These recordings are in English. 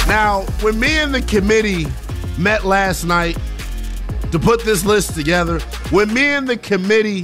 Now, when me and the committee met last night to put this list together, when me and the committee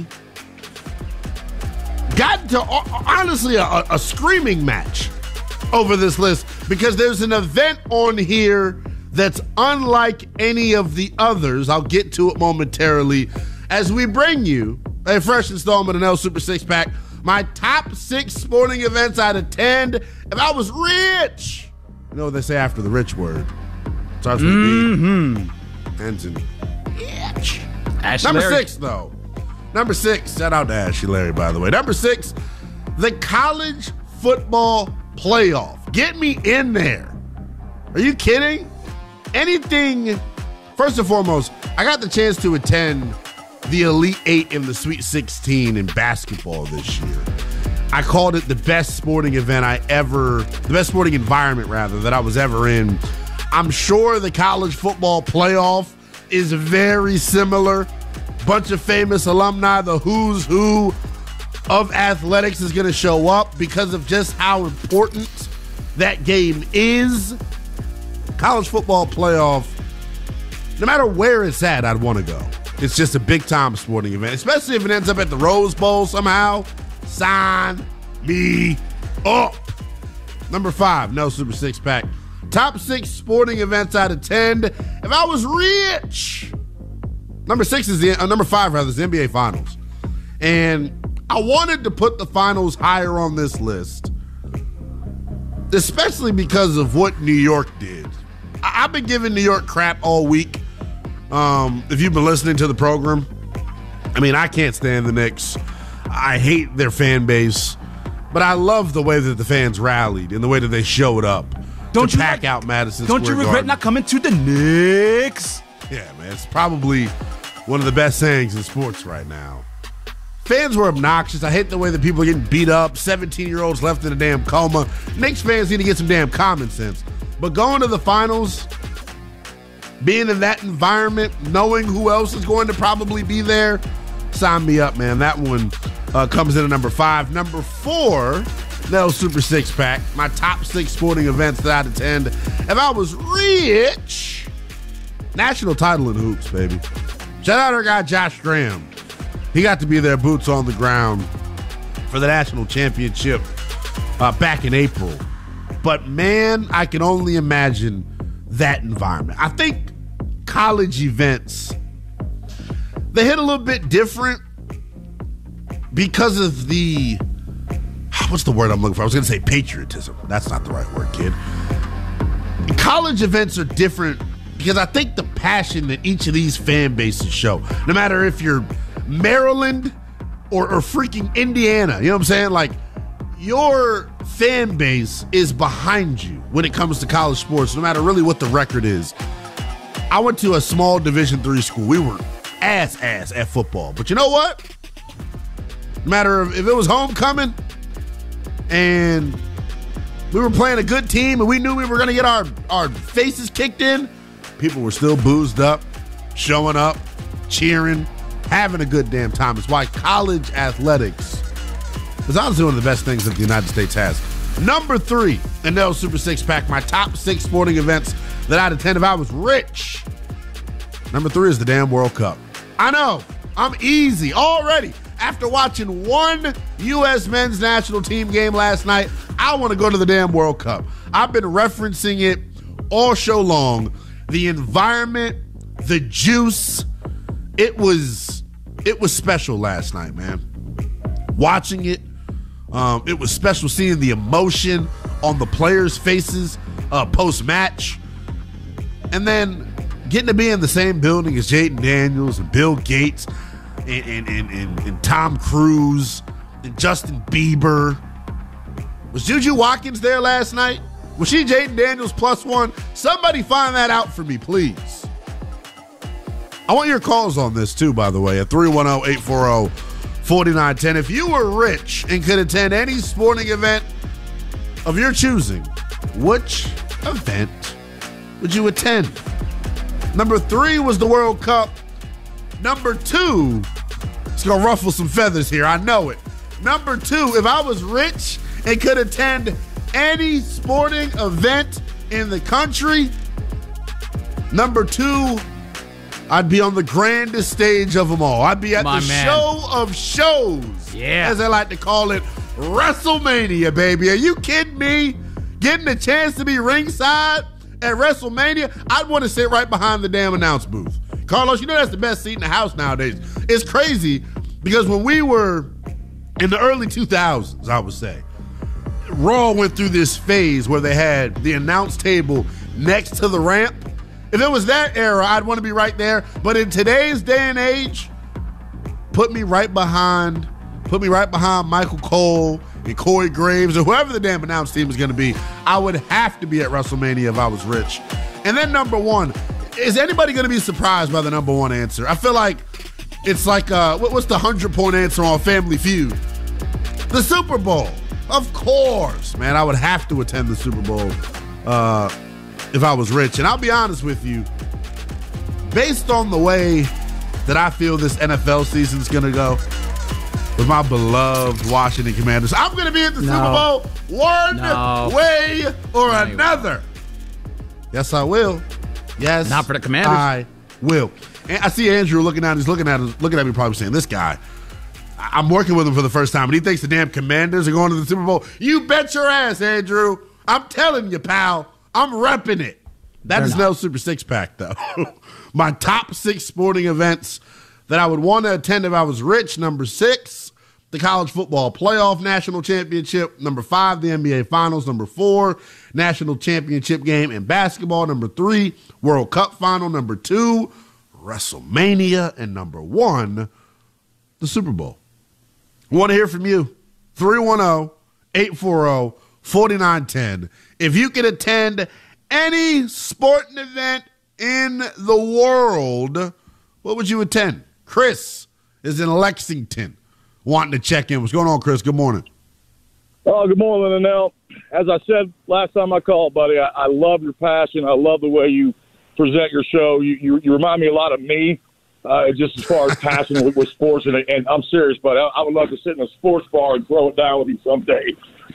got to, honestly, a screaming match over this list, because there's an event on here that's unlike any of the others. I'll get to it momentarily as we bring you a fresh installment of NL Super Six Pack. My top 6 sporting events I'd attend if I was rich. You know what they say after the rich word? Starts with B. Ends in itch. Number 6, though. Number 6. Shout out to Ashley Larry, by the way. Number 6, the college football playoff. Get me in there. Are you kidding? Anything. First and foremost, I got the chance to attend the Elite 8 in the Sweet 16 in basketball this year. I called it the best sporting event the best sporting environment, rather, that I was ever in. I'm sure the college football playoff is very similar. Bunch of famous alumni, the who's who of athletics is going to show up because of just how important that game is. College football playoff, no matter where it's at, I'd want to go. It's just a big-time sporting event, especially if it ends up at the Rose Bowl somehow. Sign me up. Number 5, no Super Six Pack. Top 6 sporting events I'd attend if I was rich. Number 5 is the NBA Finals. And I wanted to put the finals higher on this list, especially because of what New York did. I've been giving New York crap all week. If you've been listening to the program, I mean, I can't stand the Knicks. I hate their fan base, but I love the way that the fans rallied and the way that they showed up to pack out Madison Square Garden. Don't you regret not coming to the Knicks? Yeah, man, it's probably one of the best sayings in sports right now. Fans were obnoxious. I hate the way that people are getting beat up. 17-year-olds left in a damn coma. Knicks fans need to get some damn common sense. But going to the finals, being in that environment, knowing who else is going to probably be there, sign me up, man. That one comes in at number 5. Number 4, no Super Six Pack. My top 6 sporting events that I'd attend if I was rich. National title in hoops, baby. Shout out our guy Josh Graham. He got to be there, boots on the ground, for the national championship back in April. But, man, I can only imagine that environment. I think college events, they hit a little bit different because of the, what's the word I'm looking for? I was going to say patriotism. That's not the right word, kid. College events are different because I think the passion that each of these fan bases show, no matter if you're Maryland or freaking Indiana, you know what I'm saying? Like, your fan base is behind you when it comes to college sports, no matter really what the record is. I went to a small Division III school. We were ass at football. But you know what? No matter if it was homecoming and we were playing a good team and we knew we were going to get our faces kicked in, people were still boozed up, showing up, cheering, having a good damn time. It's why college athletics is honestly one of the best things that the United States has. Number 3, the NL Super Six Pack, my top 6 sporting events that I'd attend if I was rich. Number 3 is the damn World Cup. I know, I'm easy already. After watching one U.S. men's national team game last night, I want to go to the damn World Cup. I've been referencing it all show long. The environment, the juice, it was special last night, man. Watching it, it was special seeing the emotion on the players' faces post-match. And then getting to be in the same building as Jaden Daniels and Bill Gates and Tom Cruise and Justin Bieber. Was Juju Watkins there last night? Was she Jaden Daniels +1? Somebody find that out for me, please. I want your calls on this too, by the way, at 310-840-4910. If you were rich and could attend any sporting event of your choosing, which event would you attend? Number 3 was the World Cup. Number 2, it's going to ruffle some feathers here, I know it. Number 2, if I was rich and could attend any sporting event in the country. Number 2, I'd be on the grandest stage of them all. I'd be at the show of shows, as they like to call it, WrestleMania, baby. Are you kidding me? Getting a chance to be ringside at WrestleMania, I'd want to sit right behind the damn announce booth. Carlos, you know that's the best seat in the house nowadays. It's crazy because when we were in the early 2000s, I would say, Raw went through this phase where they had the announce table next to the ramp. If it was that era, I'd want to be right there. But in today's day and age, put me right behind Michael Cole and Corey Graves or whoever the damn announce team is going to be. I would have to be at WrestleMania if I was rich. And then number 1, is anybody going to be surprised by the number 1 answer? I feel like it's like, what's the 100-point answer on Family Feud? The Super Bowl. Of course, man. I would have to attend the Super Bowl if I was rich. And I'll be honest with you, based on the way that I feel this NFL season's going to go with my beloved Washington Commanders, I'm going to be at the Super Bowl one way or another. Yes, I will. Yes, not for the Commanders. I will. And I see Andrew looking at me probably saying, this guy, I'm working with him for the first time, and he thinks the damn Commanders are going to the Super Bowl. You bet your ass, Andrew. I'm telling you, pal. I'm repping it. That is no Super Six Pack, though. My top 6 sporting events that I would want to attend if I was rich. Number 6, the College Football Playoff National Championship. Number 5, the NBA Finals. Number 4, National Championship game in basketball. Number 3, World Cup Final. Number 2, WrestleMania. And number 1, the Super Bowl. I want to hear from you. 310-840-4910. If you could attend any sporting event in the world, what would you attend? Chris is in Lexington wanting to check in. What's going on, Chris? Good morning. Oh, good morning, Linnell. As I said last time I called, buddy, I love your passion. I love the way you present your show. You remind me a lot of me, just as far as passion with sports. And I'm serious, but I would love to sit in a sports bar and throw it down with you someday.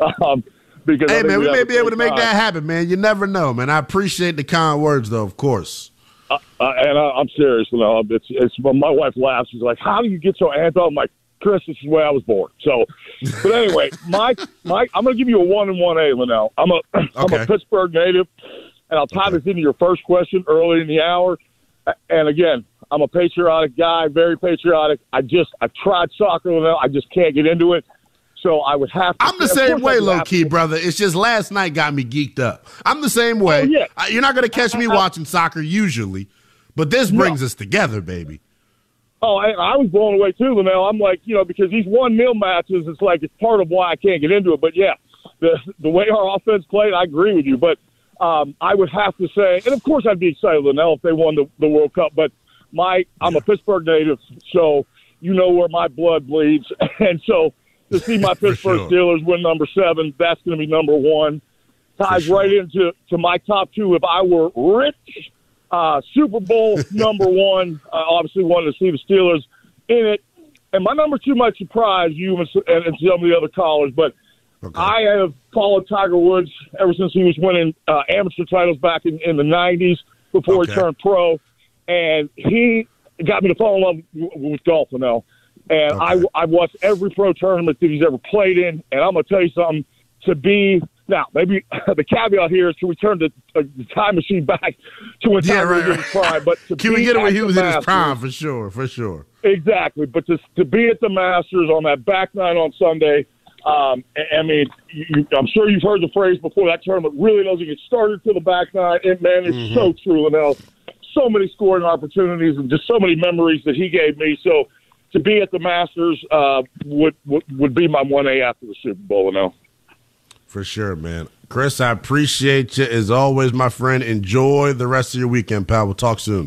Because hey, man, we may be able to make that happen, man. You never know, man. I appreciate the kind words, though, of course. And I'm serious, you know. It's my wife laughs. She's like, "How do you get so amped?" I'm like, "Chris, this is the way I was born." So, but anyway, I'm going to give you a 1 and 1A, Linnell. I'm a Pittsburgh native, and I'll tie this into your first question early in the hour. And again, I'm a patriotic guy, very patriotic. I tried soccer, Linnell. I just can't get into it. So I would have to. I'm the same way, low-key, brother. It's just last night got me geeked up. I'm the same way. Oh, yeah. You're not going to catch me watching soccer usually, but this brings us together, baby. Oh, I was blown away, too, Linnell. I'm like, because these 1-0 matches, it's like it's part of why I can't get into it. But, yeah, the way our offense played, I agree with you. But I would have to say, and, of course, I'd be excited, Linnell, if they won the World Cup. But I'm a Pittsburgh native, so you know where my blood bleeds. And so to see my Pittsburgh Steelers win number 7, that's going to be number 1. Ties right into my top 2. If I were rich, Super Bowl number 1, obviously wanted to see the Steelers in it. And my number 2 might surprise you and some of the other callers, but I have followed Tiger Woods ever since he was winning amateur titles back in the 90s before he turned pro. And he got me to fall in love with golf now. And I've watched every pro tournament that he's ever played in. And I'm going to tell you something, now, maybe the caveat here is, can we turn the time machine back to when Tiger was in his prime? But can we get it when he was in his prime? For sure. Exactly. But to be at the Masters on that back nine on Sunday, I mean, I'm sure you've heard the phrase before, that tournament really doesn't get started till the back nine. And, man, it's so true, Linnell. So many scoring opportunities and just so many memories that he gave me. So to be at the Masters would be my 1A after the Super Bowl, Linnell. For sure, man. Chris, I appreciate you as always, my friend. Enjoy the rest of your weekend, pal. We'll talk soon.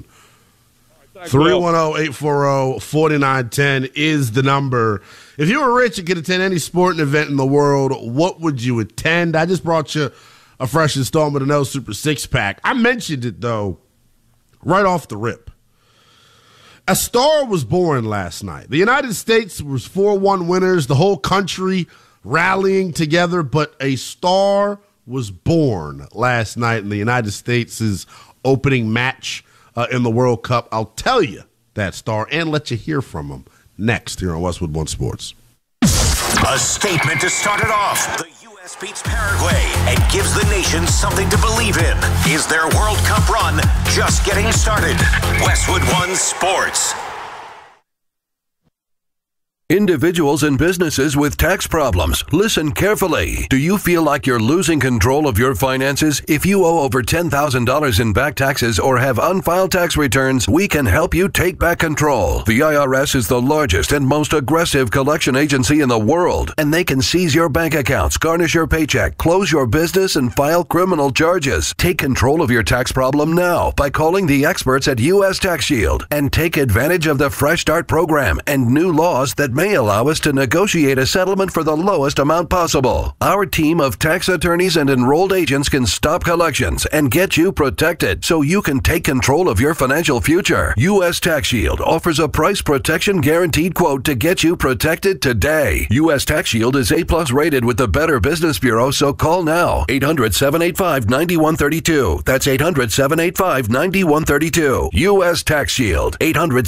310-840-4910 is the number. If you were rich and could attend any sporting event in the world, what would you attend? I just brought you a fresh installment of No Super Six Pack. I mentioned it, though, right off the rip. A star was born last night. The United States was 4-1 winners. The whole country rallying together, but a star was born last night in the United States' opening match in the World Cup. I'll tell you that star and let you hear from him next here on Westwood One Sports. A statement to start it off. The U.S. beats Paraguay and gives the nation something to believe in. Is their World Cup run just getting started? Westwood One Sports. Individuals and businesses with tax problems, listen carefully. Do you feel like you're losing control of your finances? If you owe over $10,000 in back taxes or have unfiled tax returns, we can help you take back control. The IRS is the largest and most aggressive collection agency in the world, and they can seize your bank accounts, garnish your paycheck, close your business, and file criminal charges. Take control of your tax problem now by calling the experts at U.S. Tax Shield and take advantage of the Fresh Start program and new laws that may allow us to negotiate a settlement for the lowest amount possible. Our team of tax attorneys and enrolled agents can stop collections and get you protected so you can take control of your financial future. U.S. Tax Shield offers a price protection guaranteed quote to get you protected today. U.S. Tax Shield is A+ rated with the Better Business Bureau, so call now. 800-785-9132. That's 800-785-9132. U.S. Tax Shield.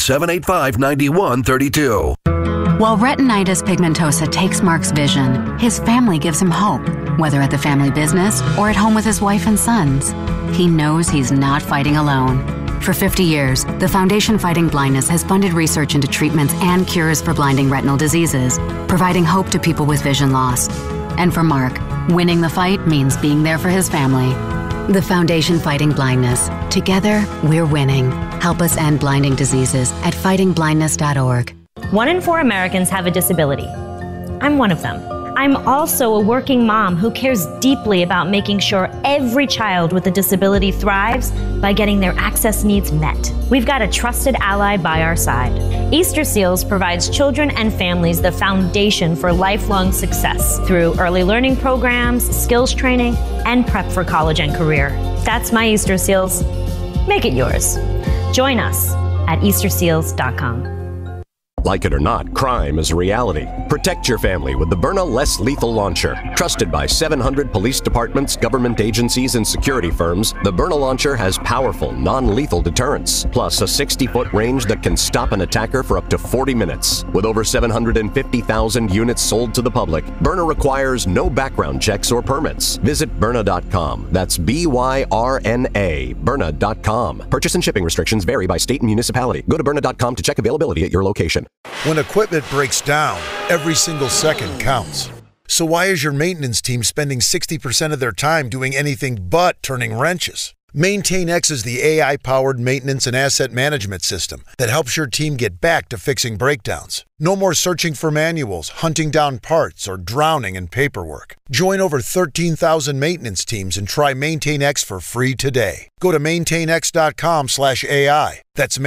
800-785-9132. While retinitis pigmentosa takes Mark's vision, his family gives him hope, whether at the family business or at home with his wife and sons. He knows he's not fighting alone. For 50 years, the Foundation Fighting Blindness has funded research into treatments and cures for blinding retinal diseases, providing hope to people with vision loss. And for Mark, winning the fight means being there for his family. The Foundation Fighting Blindness. Together, we're winning. Help us end blinding diseases at fightingblindness.org. 1 in 4 Americans have a disability. I'm one of them. I'm also a working mom who cares deeply about making sure every child with a disability thrives by getting their access needs met. We've got a trusted ally by our side. Easter Seals provides children and families the foundation for lifelong success through early learning programs, skills training, and prep for college and career. That's my Easter Seals. Make it yours. Join us at easterseals.com. Like it or not, crime is a reality. Protect your family with the Byrna Less Lethal Launcher. Trusted by 700 police departments, government agencies, and security firms, the Byrna Launcher has powerful, non-lethal deterrence, plus a 60-foot range that can stop an attacker for up to 40 minutes. With over 750,000 units sold to the public, Byrna requires no background checks or permits. Visit Byrna.com. That's B-Y-R-N-A, Byrna.com. Purchase and shipping restrictions vary by state and municipality. Go to Byrna.com to check availability at your location. When equipment breaks down, every single second counts. So why is your maintenance team spending 60% of their time doing anything but turning wrenches? MaintainX is the AI-powered maintenance and asset management system that helps your team get back to fixing breakdowns. No more searching for manuals, hunting down parts, or drowning in paperwork. Join over 13,000 maintenance teams and try MaintainX for free today. Go to maintainx.com/AI. That's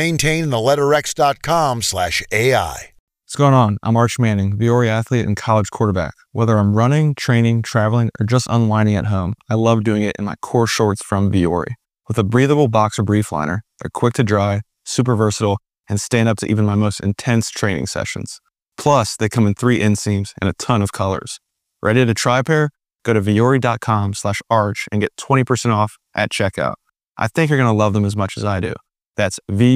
maintain.x.com/AI. What's going on? I'm Arch Manning, Viore athlete and college quarterback. Whether I'm running, training, traveling, or just unwinding at home, I love doing it in my core shorts from Viore. With a breathable boxer brief liner, they're quick to dry, super versatile, and stand up to even my most intense training sessions. Plus, they come in 3 inseams and a ton of colors. Ready to try a pair? Go to viore.com/arch and get 20% off at checkout. I think you're going to love them as much as I do. That's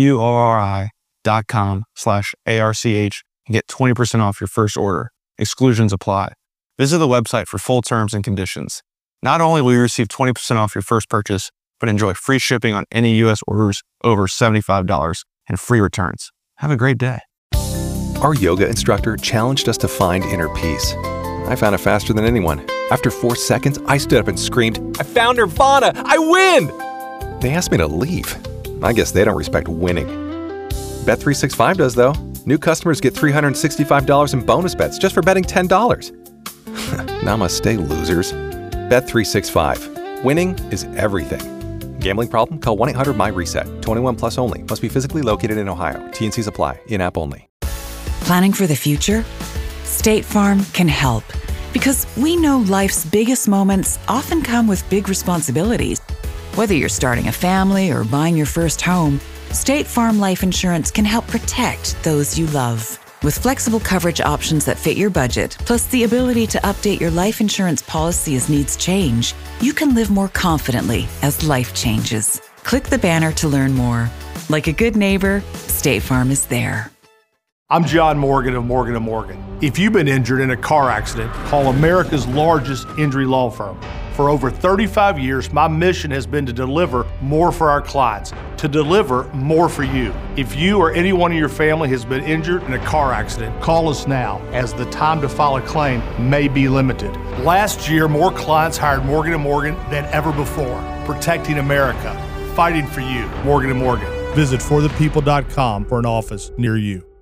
VUORI.com/ARCH and get 20% off your first order. Exclusions apply. Visit the website for full terms and conditions. Not only will you receive 20% off your first purchase, but enjoy free shipping on any U.S. orders over $75 and free returns. Have a great day. Our yoga instructor challenged us to find inner peace. I found it faster than anyone. After 4 seconds, I stood up and screamed, "I found Nirvana! I win!" They asked me to leave. I guess they don't respect winning. Bet365 does, though. New customers get $365 in bonus bets just for betting $10. Namaste, losers. Bet365. Winning is everything. Gambling problem? Call 1-800-MY-RESET. 21 plus only. Must be physically located in Ohio. T&Cs apply. In-app only. Planning for the future? State Farm can help. Because we know life's biggest moments often come with big responsibilities. Whether you're starting a family or buying your first home, State Farm Life Insurance can help protect those you love. With flexible coverage options that fit your budget, plus the ability to update your life insurance policy as needs change, you can live more confidently as life changes. Click the banner to learn more. Like a good neighbor, State Farm is there. I'm John Morgan of Morgan & Morgan. If you've been injured in a car accident, call America's largest injury law firm. For over 35 years, my mission has been to deliver more for our clients, to deliver more for you. If you or anyone in your family has been injured in a car accident, call us now, as the time to file a claim may be limited. Last year, more clients hired Morgan & Morgan than ever before, protecting America, fighting for you. Morgan & Morgan. Visit forthepeople.com for an office near you.